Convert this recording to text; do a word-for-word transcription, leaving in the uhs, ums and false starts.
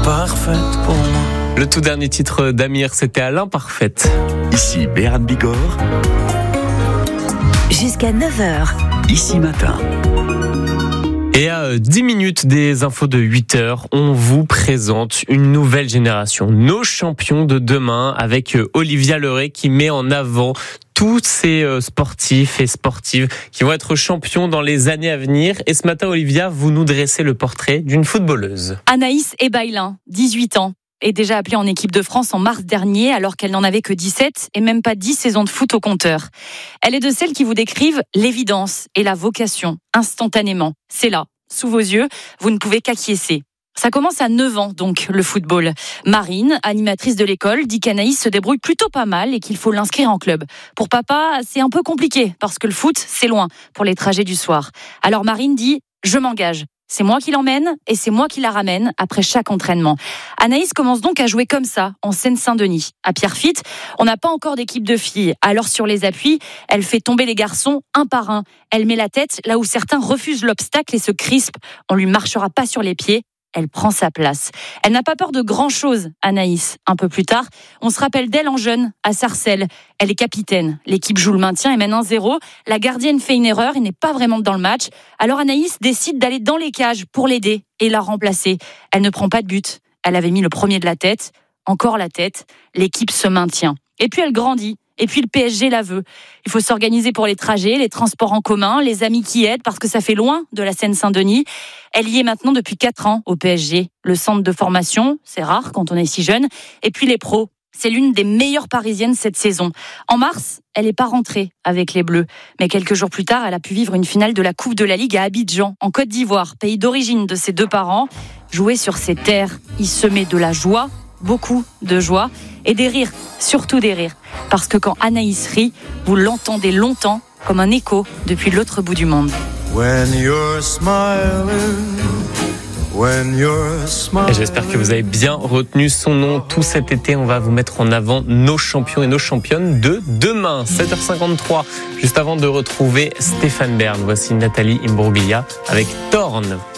parfaite pour moi. Le tout dernier titre d'Amir, c'était à l'imparfaite. Ici Béran Bigorre. Jusqu'à neuf heures. Ici Matin. Et à dix minutes des infos de huit heures, on vous présente une nouvelle génération, nos champions de demain, avec Olivia Leray qui met en avant tous ces sportifs et sportives qui vont être champions dans les années à venir. Et ce matin, Olivia, vous nous dressez le portrait d'une footballeuse. Anaïs Ebailin, dix-huit ans, est déjà appelée en équipe de France en mars dernier, alors qu'elle n'en avait que dix-sept et même pas dix saisons de foot au compteur. Elle est de celles qui vous décrivent l'évidence et la vocation, instantanément. C'est là, sous vos yeux, vous ne pouvez qu'acquiescer. Ça commence à neuf ans, donc, le football. Marine, animatrice de l'école, dit qu'Anaïs se débrouille plutôt pas mal et qu'il faut l'inscrire en club. Pour papa, c'est un peu compliqué, parce que le foot, c'est loin pour les trajets du soir. Alors Marine dit « Je m'engage ». C'est moi qui l'emmène et c'est moi qui la ramène après chaque entraînement. Anaïs commence donc à jouer comme ça, en Seine-Saint-Denis. À Pierrefitte, on n'a pas encore d'équipe de filles. Alors sur les appuis, elle fait tomber les garçons un par un. Elle met la tête là où certains refusent l'obstacle et se crispent. On lui marchera pas sur les pieds. Elle prend sa place. Elle n'a pas peur de grand-chose, Anaïs. Un peu plus tard, on se rappelle d'elle en jeune, à Sarcelles. Elle est capitaine. L'équipe joue le maintien et mène un zéro. La gardienne fait une erreur et n'est pas vraiment dans le match. Alors Anaïs décide d'aller dans les cages pour l'aider et la remplacer. Elle ne prend pas de but. Elle avait mis le premier de la tête. Encore la tête. L'équipe se maintient. Et puis elle grandit. Et puis le P S G la veut. Il faut s'organiser pour les trajets, les transports en commun, les amis qui aident parce que ça fait loin de la Seine-Saint-Denis. Elle y est maintenant depuis quatre ans au P S G. Le centre de formation, c'est rare quand on est si jeune. Et puis les pros. C'est l'une des meilleures parisiennes cette saison. En mars, elle n'est pas rentrée avec les Bleus. Mais quelques jours plus tard, elle a pu vivre une finale de la Coupe de la Ligue à Abidjan, en Côte d'Ivoire, pays d'origine de ses deux parents. Jouer sur ces terres, il se met de la joie, beaucoup de joie, et des rires, surtout des rires. Parce que quand Anaïs rit, vous l'entendez longtemps comme un écho depuis l'autre bout du monde. When you're smiling, when you're smiling. Et j'espère que vous avez bien retenu son nom. Tout cet été, on va vous mettre en avant nos champions et nos championnes de demain. sept heures cinquante-trois, juste avant de retrouver Stéphane Bern. Voici Nathalie Imbruglia avec Thorn.